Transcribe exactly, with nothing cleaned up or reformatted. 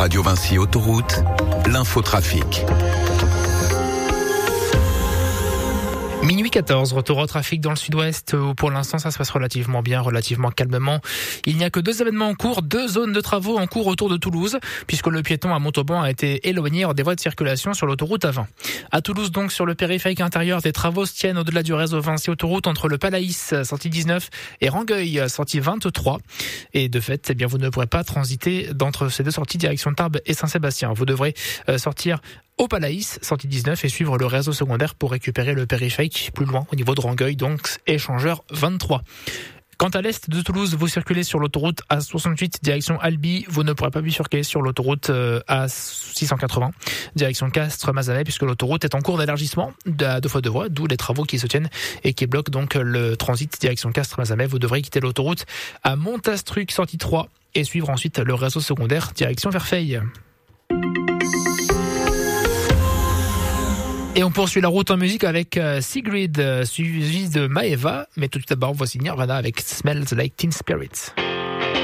Radio Vinci Autoroute, l'infotrafic. Minuit quatorze, retour au trafic dans le sud-ouest où pour l'instant ça se passe relativement bien, relativement calmement. Il n'y a que deux événements en cours, deux zones de travaux en cours autour de Toulouse, puisque le piéton à Montauban a été éloigné des voies de circulation sur l'autoroute A vingt. À Toulouse donc, sur le périphérique intérieur, des travaux se tiennent au-delà du réseau Vinci Autoroute entre le Palaïs, sortie dix-neuf, et Rangueil, sortie vingt-trois. Et de fait, eh bien, vous ne pourrez pas transiter d'entre ces deux sorties direction Tarbes et Saint-Sébastien. Vous devrez euh, sortir au Palaïs, sortie dix-neuf, et suivre le réseau secondaire pour récupérer le périphérique plus loin au niveau de Rangueil, donc échangeur vingt-trois. Quant à l'est de Toulouse, vous circulez sur l'autoroute A soixante-huit direction Albi, vous ne pourrez pas bifurquer sur l'autoroute A six cent quatre-vingts direction Castres-Mazamet, puisque l'autoroute est en cours d'élargissement à deux fois deux voies, d'où les travaux qui se tiennent et qui bloquent donc le transit direction Castres-Mazamet. Vous devrez quitter l'autoroute à Montastruc, sortie trois, et suivre ensuite le réseau secondaire direction Verfeil. Et on poursuit la route en musique avec Sigrid, suivi de Maeva. Mais tout d'abord, voici Nirvana avec Smells Like Teen Spirit.